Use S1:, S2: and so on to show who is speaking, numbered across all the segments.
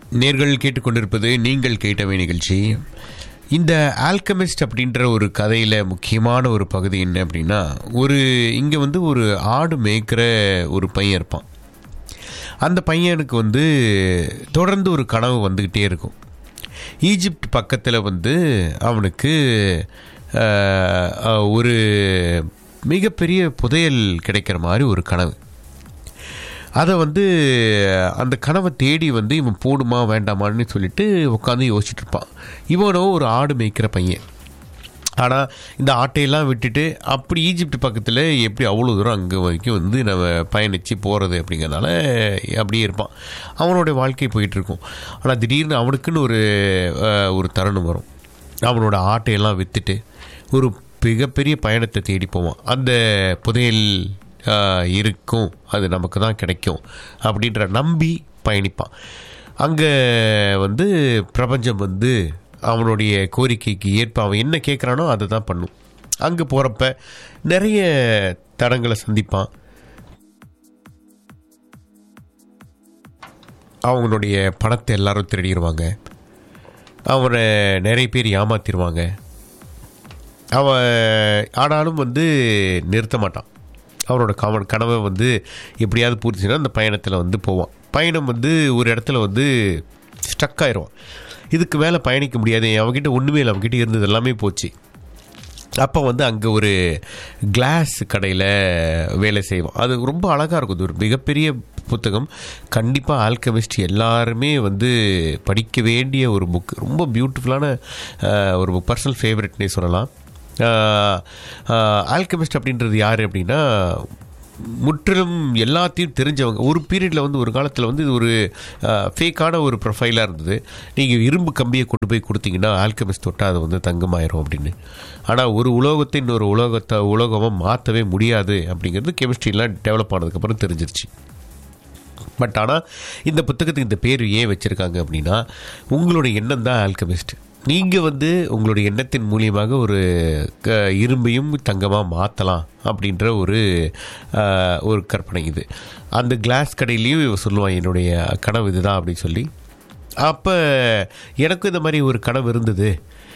S1: நேர்கள் கேட்டுக்கொண்டிருப்பது நீங்கள் கேட்டவை நிகழ்ச்சி. இந்த ஆல்கெமிஸ்ட் அப்படின்ற ஒரு கதையில் முக்கியமான ஒரு பகுதி என்ன அப்படின்னா, இங்கே ஒரு ஆடு மேய்க்கிற ஒரு பையன் இருப்பான். அந்த பையனுக்கு தொடர்ந்து ஒரு கனவு வந்துக்கிட்டே இருக்கும். ஈஜிப்ட் பக்கத்தில் அவனுக்கு ஒரு மிகப்பெரிய புதையல் கிடைக்கிற மாதிரி ஒரு கனவு. அதை அந்த கனவை தேடி இவன் போடுமா வேண்டாமான்னு சொல்லிட்டு உட்காந்து யோசிச்சுட்டு இருப்பான். இவனோ ஒரு ஆடு மேய்க்கிற பையன். ஆனால் இந்த ஆட்டையெல்லாம் விட்டுட்டு அப்படி ஈஜிப்ட் பக்கத்தில் எப்படி அவ்வளோ தூரம் அங்கே வரைக்கும் நம்ம பயணித்து போகிறது அப்படிங்கிறதுனால அப்படியே இருப்பான். அவனோட வாழ்க்கை போயிட்டுருக்கும். ஆனால் திடீர்னு அவனுக்குன்னு ஒரு தருணம் வரும். அவனோட ஆட்டையெல்லாம் விற்றுட்டு ஒரு மிகப்பெரிய பயணத்தை தேடி போவான். அந்த புதையல் இருக்கும், அது நமக்கு தான் கிடைக்கும் அப்படின்ற நம்பி பயணிப்பான். அங்கே பிரபஞ்சம் அவனுடைய கோரிக்கைக்கு ஏற்ப அவன் என்ன கேட்குறானோ அதை தான் பண்ணும். அங்கே போகிறப்ப நிறைய தடங்களை சந்திப்பான். அவங்களுடைய பணத்தை எல்லாரும் திருடிடுவாங்க. அவனை நிறைய பேர் ஏமாத்திடுவாங்க. அவன் ஆனாலும் நிறுத்த மாட்டான். அவனோட கனவை எப்படியாவது பூர்த்தினா அந்த பயணத்தில் போவான். பயணம் ஒரு இடத்துல ஸ்டக் ஆயிடுவான். இதுக்கு மேலே பயணிக்க முடியாது, அவன்கிட்ட ஒன்றுமே இல்லை, அவன்கிட்ட இருந்தது எல்லாமே போச்சு. அப்போ அங்கே ஒரு கிளாஸ் கடையில் வேலை செய்வான். அது ரொம்ப அழகாக இருக்கும். ஒரு மிகப்பெரிய புத்தகம். கண்டிப்பாக ஆல்கெமிஸ்ட் எல்லாருமே படிக்க வேண்டிய ஒரு புக். ரொம்ப பியூட்டிஃபுல்லான ஒரு புக். பர்சனல் ஃபேவரட்னே சொல்லலாம். ஆல்கெமிஸ்ட் அப்படின்றது யார் அப்படின்னா, முற்றிலும் எல்லாத்தையும் தெரிஞ்சவங்க. ஒரு பீரியடில் ஒரு காலத்தில் இது ஒரு ஃபேக்கான ஒரு ப்ரொஃபைலாக இருந்தது. நீங்கள் இரும்பு கம்பியை கொண்டு போய் கொடுத்தீங்கன்னா ஆல்கெமிஸ்ட் தொட்டால் அது தங்கமாயிரும் அப்படின்னு. ஆனால் ஒரு உலோகத்தை இன்னொரு உலோகமாக மாற்றவே முடியாது அப்படிங்கிறது கெமிஸ்ட்ரிலாம் டெவலப் ஆனதுக்கப்புறம் தெரிஞ்சிருச்சு. பட் ஆனால் இந்த புத்தகத்துக்கு இந்த பேர் ஏன் வச்சுருக்காங்க அப்படின்னா, உங்களுடைய எண்ணம் தான் ஆல்கெமிஸ்ட். நீங்கள் உங்களுடைய எண்ணத்தின் மூலியமாக ஒரு இரும்பையும் தங்கமாக மாற்றலாம் அப்படின்ற ஒரு கற்பனை இது. அந்த கிளாஸ் கடையிலையும் சொல்லுவான், என்னுடைய கனவு இதுதான் அப்படின்னு சொல்லி. அப்போ எனக்கும் இந்த மாதிரி ஒரு கனவு இருந்தது.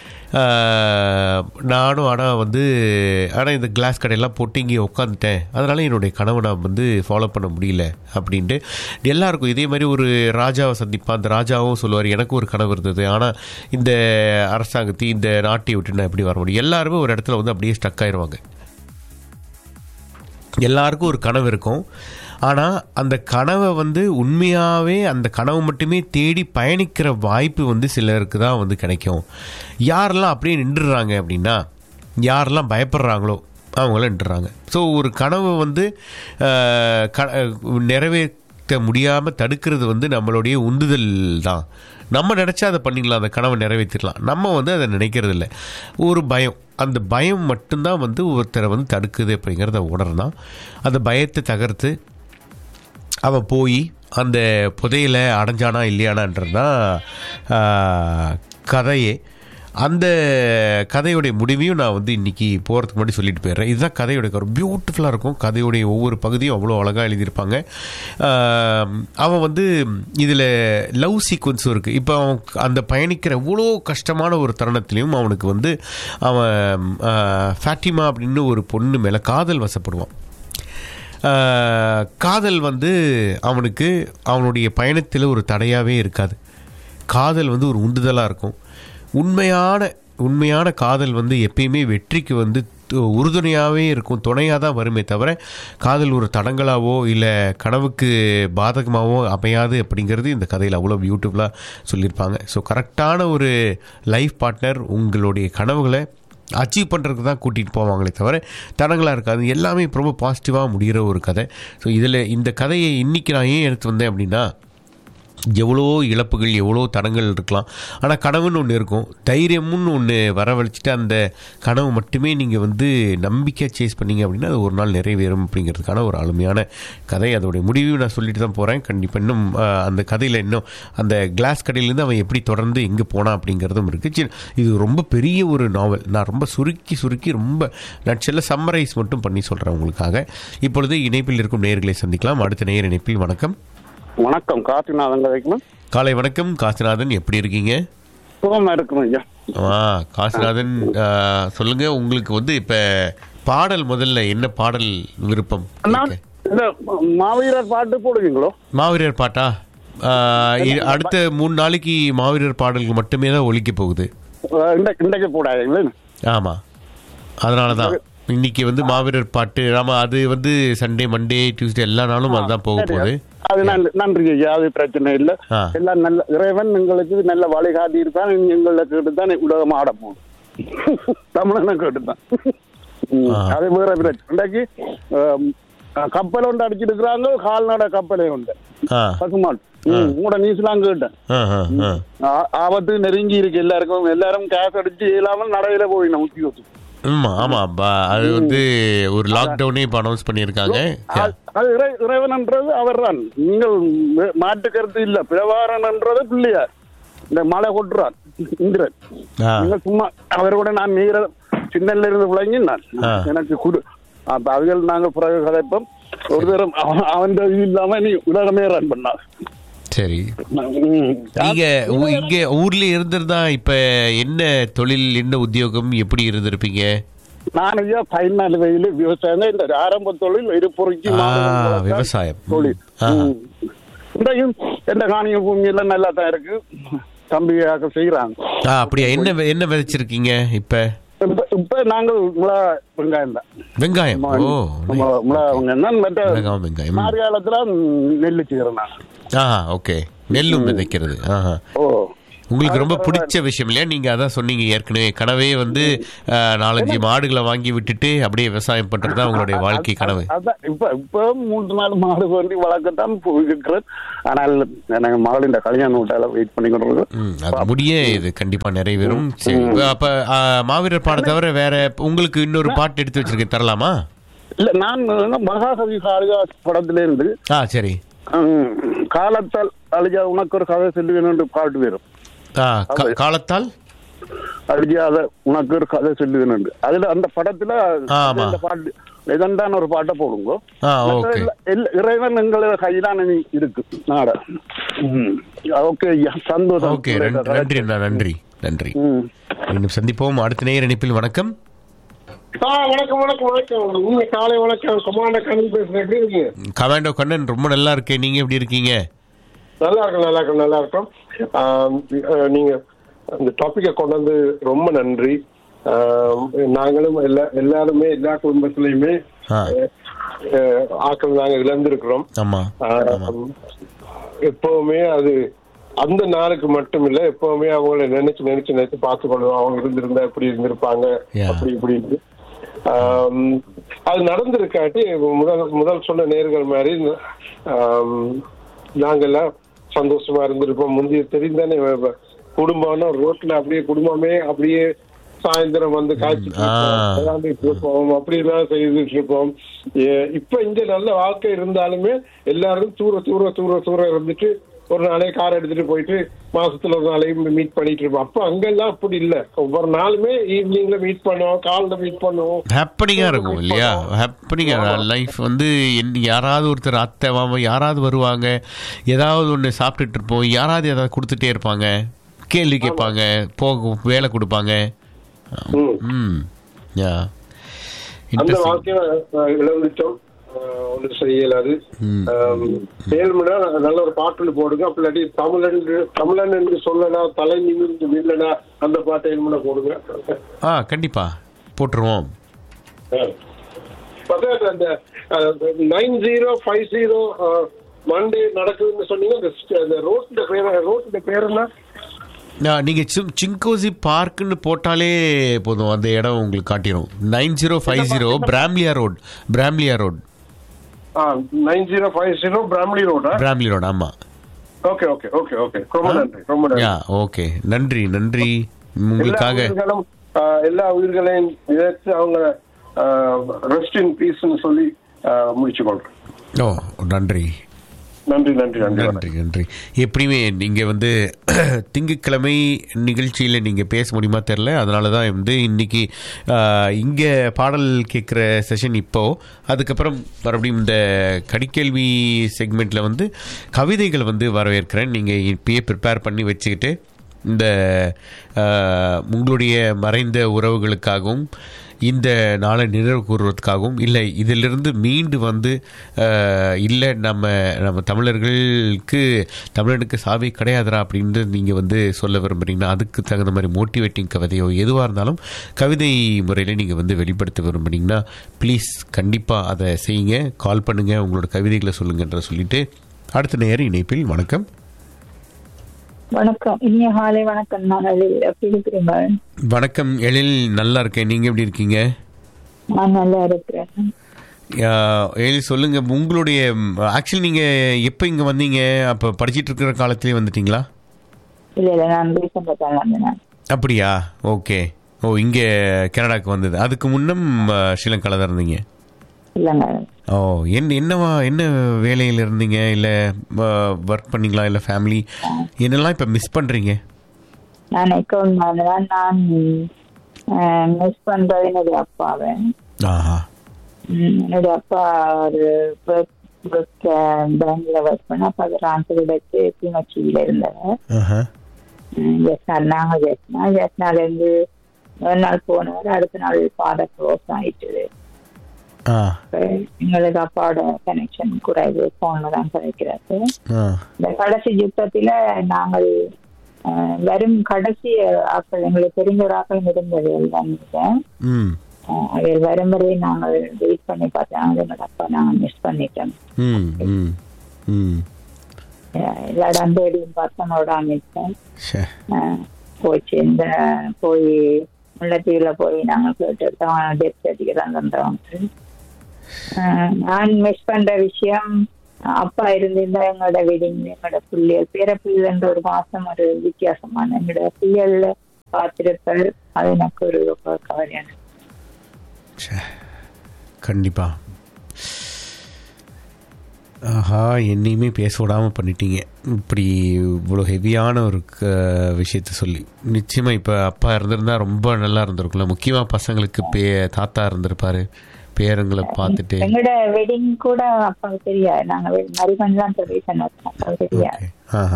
S1: நானும் ஆனால் இந்த கிளாஸ் கடையெல்லாம் போட்டு இங்கே உட்காந்துட்டேன். அதனால் என்னுடைய கனவை நான் ஃபாலோ பண்ண முடியல அப்படின்ட்டு எல்லாருக்கும் இதே மாதிரி ஒரு ராஜாவை சந்திப்பான். அந்த ராஜாவும் சொல்லுவார், எனக்கும் ஒரு கனவு இருந்தது, ஆனால் இந்த அரசாங்கத்தையும் இந்த நாட்டை விட்டு நான் எப்படி வர முடியும். எல்லாருமே ஒரு இடத்துல அப்படியே ஸ்டக் ஆயிடுவாங்க. எல்லாருக்கும் ஒரு கனவு இருக்கும். ஆனால் அந்த கனவை உண்மையாகவே அந்த கனவு மட்டுமே தேடி பயணிக்கிற வாய்ப்பு சிலருக்கு தான் கிடைக்கும். யாரெல்லாம் அப்படியே நின்றுடுறாங்க அப்படின்னா, யாரெல்லாம் பயப்படுறாங்களோ அவங்களாம் நின்றுறாங்க. ஸோ ஒரு கனவை நிறைவேற்ற முடியாமல் தடுக்கிறது நம்மளுடைய உந்துதல் தான். நம்ம நினச்சா அதை பண்ணிக்கலாம், அந்த கனவை நிறைவேற்றிடலாம். நம்ம அதை நினைக்கிறது இல்லை. ஒரு பயம், அந்த பயம் மட்டும்தான் ஒருத்தரை தடுக்குது அப்படிங்கிறத உணர்ந்தான். அந்த பயத்தை தகர்த்து அவன் போய் அந்த புதையலை அடைஞ்சானா இல்லையானான்றது தான் கதையே. அந்த கதையுடைய முடிவையும் நான் இன்றைக்கி போகிறதுக்கு முன்னாடி சொல்லிட்டு போயிடுறேன். இதுதான் கதையுடைய ஒரு பியூட்டிஃபுல்லாக இருக்கும். கதையுடைய ஒவ்வொரு பகுதியும் அவ்வளோ அழகாக எழுதியிருப்பாங்க. அவன் இதில் லவ் சீக்வன்ஸும் இருக்குது. இப்போ அவன் அந்த பயணிக்கிற எவ்வளோ கஷ்டமான ஒரு தருணத்துலேயும் அவனுக்கு அவன் ஃபேட்டிமா அப்படின்னு ஒரு பொண்ணு மேலே காதல் வசப்படுவான். காதல் அவனுக்கு அவனுடைய பயணத்தில் ஒரு தடையாகவே இருக்காது. காதல் ஒரு உந்துதலாக இருக்கும். உண்மையான காதல் எப்பயுமே வெற்றிக்கு உறுதுணையாகவே இருக்கும், துணையாக தான் வருமே தவிர காதல் ஒரு தடங்களாவோ இல்லை கனவுக்கு பாதகமாகவோ அமையாது அப்படிங்கிறது இந்த கதையில் அவ்வளோ பியூட்டிஃபுல்லாக சொல்லியிருப்பாங்க. ஸோ கரெக்டான ஒரு லைஃப் பார்ட்னர் உங்களுடைய கனவுகளை அச்சீவ் பண்ணுறதுக்கு தான் கூட்டிகிட்டு போவாங்களே தவிர தடங்களாக இருக்காது. எல்லாமே ரொம்ப பாசிட்டிவாக முடிகிற ஒரு கதை. ஸோ இந்த கதையை இன்றைக்கி நான் ஏன் எடுத்து வந்தேன் அப்படின்னா, எவ்வளோ இழப்புகள், எவ்வளோ தடங்கள் இருக்கலாம், ஆனால் கனவுன்னு ஒன்று இருக்கும். தைரியம்னு ஒன்று வரவழைச்சிட்டு அந்த கனவு மட்டுமே நீங்கள் நம்பிக்கையாக சேஸ் பண்ணிங்க அப்படின்னா அது ஒரு நாள் நிறைவேறும் அப்படிங்கிறதுக்கான ஒரு அருமையான கதை. அதோடைய முடிவையும் நான் சொல்லிட்டு தான் போகிறேன். கண்டிப்பாக இன்னும் அந்த கதையில் இன்னும் அந்த கிளாஸ் கடையிலேருந்து அவன் எப்படி தொடர்ந்து எங்கே போனான் அப்படிங்கிறதும் இருக்குது. இது ரொம்ப பெரிய ஒரு நாவல். நான் ரொம்ப சுருக்கி ரொம்ப நட்சல்ல சம்மரைஸ் மட்டும் பண்ணி சொல்கிறேன் உங்களுக்காக. இப்பொழுது இணைப்பில் இருக்கும் நேயர்களை சந்திக்கலாம். அடுத்த நேயர் இணைப்பில். வணக்கம்.
S2: வணக்கம், கார்த்திநாதன்.
S1: காலை வணக்கம் காசிநாதன், எப்படி இருக்கீங்க?
S2: சுகமா இருக்கும் ஐயா.
S1: காசிநாதன், சொல்லுங்க, உங்களுக்கு வந்து இப்ப பாடல் முதல்ல என்ன பாடல் விருப்பம்?
S2: இந்த மாவீரர் பாட்டு போடுவீங்களோ?
S1: மாவீரர் பாட்டா? அடுத்த 3 நாளைக்கு மாவீரர் பாடல்கள் மட்டுமே தான் ஒலிக்க போகுது.
S2: இன்றைக்கு போடாதீங்களே.
S1: ஆமா, அதனாலதான் இன்னைக்கு வந்து மாவீரர் பாட்டு. ஆமா, அது வந்து சண்டே, மண்டே, டியூஸ்டே எல்லா நாளும் அதுதான் போக போகுது.
S2: அது நன்றி ஐயா, அது பிரச்சனை இல்லை. எல்லாம் நல்ல இறைவன் எங்களுக்கு நல்ல வழிகாட்டி இருப்பான். எங்களை கேட்டுதான் உலகம் ஆட போகுது. தமிழனை கேட்டுதான். அது வேற பிரச்சனை. இன்றைக்கு கப்பல் ஒன்று அடிச்சிருக்கிறாங்க, கால்நடை கப்பலே உண்டு, பசுமாள். உங்களோட நியூஸ்லாம் கேட்டேன். ஆபத்து நெருங்கி இருக்கு எல்லாருக்கும். எல்லாரும் கேஸ் அடிச்சு இல்லாமல் நடையில போயிடணும் ஊத்தி வச்சு.
S1: ஆமா, அது வந்து ஒரு லாக்டவுனே இப்ப அனௌன்ஸ் பண்ணிருக்காங்க.
S2: அது இறைவன்ன்றது அவர் தான். நீங்கள் மாற்று கருத்து இல்ல. பிரபாரன்ன்றது பிள்ளையார். இந்த மழை கொட்டுறார் இந்திரன். நீங்கள் சும்மா அவரோட நான் நீர சின்னல இருந்து விளங்கி நான் எனக்கு குடு அதுகள் நாங்கள் பிறகு கதைப்போம். ஒரு தரம் அவன் இது இல்லாம நீ உலகமே ரன் பண்ணார்.
S1: சரி, நீங்க இங்க ஊர்ல இருந்திருந்தா இப்ப என்ன தொழில், என்ன உத்தியோகம், எப்படி இருந்திருப்பீங்க?
S2: நான் ஐயா 14 வயதில் விவசாயம். இந்த ஆரம்ப தொழில் இருப்பொருக்கி
S1: விவசாயம்
S2: தொழில். இன்றையும் எந்த காணிய பூமி எல்லாம் நல்லா தான் இருக்கு. தம்பியாக செய்யறாங்க.
S1: அப்படியா? என்ன விதைச்சிருக்கீங்க இப்ப?
S2: இப்ப நாங்கள் வெங்காயம் தான்.
S1: வெங்காயம்?
S2: வெங்காயம். மாறு காலத்துல நெல்லு செய்யறேன்.
S1: ஓகே, நெல்லும் விதைக்கிறது. உங்களுக்கு ரொம்ப பிடிச்ச விஷயம் இல்லையா? நீங்க அதான் சொன்னீங்க ஏற்கனவே, கனவே வந்து 4-5 மாடுகளை வாங்கி விட்டுட்டு அப்படியே விவசாயம் பண்றதுதான் உங்களுடைய வாழ்க்கை கனவு.
S2: இப்ப 3-4 மாடு வாங்கி வளர்க்கத்தான் போயிருக்கிறேன். ஆனால் எனக்கு மகளின் கல்யாண வீட்டால வெயிட் பண்ணிக்கொண்டு
S1: அது முடிய இது கண்டிப்பா நிறைவேறும். சரி, அப்ப மாவீரர் பாட தவிர வேற உங்களுக்கு இன்னொரு பாட்டு எடுத்து வச்சிருக்கேன், தரலாமா?
S2: இல்ல, நான் மகாகவி காளிதாஸ் படத்துல இருந்து
S1: சரி,
S2: காலத்தால் அழியா உனக்கு ஒரு கதை சொல்லுவேன் என்று பாட்டு வரும்.
S1: காலத்தால்
S2: அழியாத உனக்கு ஒரு கதை சொல்லுவேன். அதுல அந்த படத்துல பாட்டு இதன்தான் ஒரு பாட்டை போடுங்க. இறைவன் எங்களோட கையிலான இருக்கு நாட. ஓகே ஐயா, சந்தோஷம்.
S1: ஓகே, நன்றி நன்றி நன்றி. இன்னும் சந்திப்போம். அடுத்த நேயர் இணைப்பில். வணக்கம்.
S3: வணக்கம் வணக்கம் வணக்கம். காலை வணக்கம். கமாண்டோ கண்ணன் பேசுறேன். எப்படி இருக்கீங்க?
S1: கமாண்டோ கண்ணன், ரொம்ப நல்லா இருக்கேன். நீங்க எப்படி இருக்கீங்க?
S3: நல்லா இருக்கும் நல்லா இருக்கும் நல்லா இருக்கும். நீங்க அந்த டாபிக்கை கொண்டு வந்து ரொம்ப நன்றி. நாங்களும் எல்லாருமே எல்லா குடும்பத்திலயுமே ஆக்கள் நாங்க இழந்திருக்கிறோம். எப்பவுமே அது அந்த நாளுக்கு மட்டும் இல்ல, எப்பவுமே அவங்களை நினைச்சு நினைச்சு நினைச்சு பார்த்துக்கொள்வோம். அவங்க இருந்திருந்தா எப்படி இருந்திருப்பாங்க, அப்படி இப்படி. அது நடந்திருக்காட்டி முதல் சொன்ன நேர்கள் மாதிரி நாங்கெல்லாம் சந்தோஷமா இருந்திருப்போம். முந்தைய தெரிந்தானே குடும்பம்னா ரோட்ல அப்படியே குடும்பமே அப்படியே சாயந்தரம் வந்து காய்ச்சி இருப்போம், அப்படிலாம் செய்துட்டு இருப்போம். இப்ப இங்க நல்ல வாழ்க்கை இருந்தாலுமே எல்லாரும் தூர தூர தூர தூர இருந்துட்டு ஒரு நாளே கார் எடுத்துட்டு போயிட்டு மாசத்துல ஒரு நாளையும் மீட் பண்ணிட்டு இருப்போம். அப்ப அங்கெல்லாம் அப்படி இல்ல. ஒவ்வொரு நாளுமே ஈவினிங்ல மீட் பண்ணுவோம், காலைல மீட் பண்ணுவோம்.
S1: ஹாப்பனிங்கா இருக்கும் இல்லையா? ஹாப்பனிங்கா லைஃப் வந்து யாராவது ஒருத்தர் அத்தை மாமா யாராவது வருவாங்க, ஏதாவது ஒன்று சாப்பிட்டுட்டு இருப்போம், யாராவது ஏதாவது கொடுத்துட்டே இருப்பாங்க, கேள்வி கேட்பாங்க, போக வேலை கொடுப்பாங்க.
S3: அந்த வாழ்க்கைய இழந்துட்டோம். ஒன்று செய்யலாது. செயல்முறை நல்ல ஒரு பாட்டு போடுங்க. அப்படி தமிழன் என்று சொல்லலாம், தலை நிமிர்ந்து நில்லனா, அந்த பாட்டை எழுமுறை போடுங்க.
S1: கண்டிப்பா போட்டுருவோம்.
S3: அந்த 9050 மண்டே நடக்குதுன்னு சொன்னீங்க. ரோட்டு பேர் என்ன?
S1: நீங்க சிங்கோசி பார்க்னு போட்டாலே போதும், அந்த இடம் உங்களுக்கு காட்டிடும். 9050 பிராம்லியா ரோட்.
S3: 9050 பிராம்லி ரோட்.
S1: ஆமா.
S3: Okay okay okay okay. ரொம்ப நன்றி ரொம்ப நன்றி.
S1: ஓகே, நன்றி நன்றி உங்களுக்காக.
S3: எல்லா உயிர்களையும் இழந்து அவங்க ரெஸ்ட் இன் பீஸ்னு சொல்லி முடிச்சு கொள்றேன்.
S1: நன்றி.
S3: நன்றி நன்றி நன்றி
S1: நன்றி நன்றி. எப்படியுமே நீங்கள் வந்து திங்கட்கிழமை நிகழ்ச்சியில் நீங்கள் பேச முடியுமா தெரில, அதனால தான் வந்து இன்னைக்கு இங்கே பாடல் கேட்குற செஷன் இப்போது. அதுக்கப்புறம் மறுபடியும் இந்த கடிக்கேள்வி செக்மெண்ட்டில் வந்து கவிதைகள் வந்து வரவேற்கிறேன். நீங்கள் இப்பயே ப்ரிப்பேர் பண்ணி வச்சுக்கிட்டு இந்த உங்களுடைய மறைந்த உறவுகளுக்காகவும் இந்த நாளை நினைவு கூறுவதற்காகவும், இல்லை இதிலிருந்து மீண்டு வந்து இல்லை நம்ம தமிழனுக்கு சாவி கிடையாதுரா அப்படின்னு நீங்கள் வந்து சொல்ல விரும்புகிறீங்கன்னா, அதுக்கு தகுந்த மாதிரி மோட்டிவேட்டிங் கவிதையோ எதுவாக இருந்தாலும் கவிதை முறையில் நீங்கள் வந்து வெளிப்படுத்த விரும்புனீங்கன்னா ப்ளீஸ் கண்டிப்பாக அதை செய்யுங்க. கால் பண்ணுங்கள், உங்களோட கவிதைகளை சொல்லுங்கன்ற சொல்லிட்டு அடுத்த நேரம் இணைப்பில். வணக்கம்.
S4: வணக்கம், இனிய காலை வணக்கம். நான் எப்படி இருக்கிறீங்க?
S1: வணக்கம் எழில், நல்லா இருக்கேன். நீங்கள் எப்படி இருக்கீங்க?
S4: நான் நல்லா இருக்கிறேன்.
S1: எழில் சொல்லுங்க, உங்களுடைய ஆக்சுவலி நீங்கள் எப்போ இங்கே வந்தீங்க? அப்போ படிச்சுட்டு இருக்கிற காலத்திலே வந்துட்டீங்களா?
S4: இல்லை நான் ரீசெண்டாக தான் வந்தேன்.
S1: அப்படியா? ஓகே. ஓ, இங்கே கனடாவுக்கு வந்தது. அதுக்கு முன்னம் ஸ்ரீலங்காவில் தான் இருந்தீங்க?
S4: இல்லைங்க.
S1: ஓ, என்ன வேலையில் இருந்தீங்க? இல்லை ஒர்க் பண்ணீங்களா? இல்லை ஃபேமிலி என்னெல்லாம் இப்போ மிஸ் பண்ணுறீங்க?
S4: நான் அக்கௌண்ட் மேனேஜர். நான் மிஸ் பண்ணுறது என்னுடைய அப்பாவை. என்னுடைய அப்பா ஒரு பேங்க்ல ஒர்க் பண்ண, அப்போ அது ரான்சிலிடத்து கிளிநொச்சியில் இருந்தார். ஜெஸ்னாலேருந்து ஒரு நாள் போனவர், அடுத்த நாள் பாதை க்ளோஸ் ஆயிட்டுது. எங்களுக்கு அப்பாவோட கனெக்ஷன் குறைவு, போன்ல தான் கிடைக்கிறது. இந்த கடைசி யுத்தத்துல நாங்கள் வெறும் கடைசி ஆக்கள், எங்களுக்கு தெரிஞ்ச ஒரு ஆக்கள் இருந்தது எல்லாம். அது வரும் வரை நாங்கள் வெயிட் பண்ணி பார்த்தோம். எங்களோட அப்பா நாங்கள் மிஸ் பண்ணிட்டோம். எல்லா இடம் தேடியும் பார்த்தோம், மிஸ் போச்சு. இந்த போய் முல்லைத்தீவுல போய் நாங்கள் கேட்டு டெத் சர்டிஃபிகேட் தந்தோம். நான் மிஸ் பண்ற விஷயம், அப்பா இருந்திருந்தா எங்களோட வெட்டிங், எங்களோட பிள்ளைகள் பேர பிள்ளைன்ற ஒரு மாசம் ஒரு வித்தியாசமான எங்களோட பிள்ளைகள்ல பார்த்திருப்பார். அது எனக்கு ஒரு ரொம்ப கவலையான.
S1: கண்டிப்பா. ஆஹா, என்னையுமே பேச விடாமல் பண்ணிட்டீங்க. இப்படி இவ்வளோ ஹெவியான ஒரு விஷயத்த சொல்லி. நிச்சயமாக இப்போ அப்பா இருந்திருந்தா ரொம்ப நல்லா இருந்திருக்குல்ல. முக்கியமாக பசங்களுக்கு தாத்தா இருந்திருப்பாரு, பேரங்களை பார்த்துட்டு.
S4: எங்களோட வெட்டிங் கூட அப்பாவுக்கு தெரியாது. நாங்கள் மரிபன் தான் தெரியாது.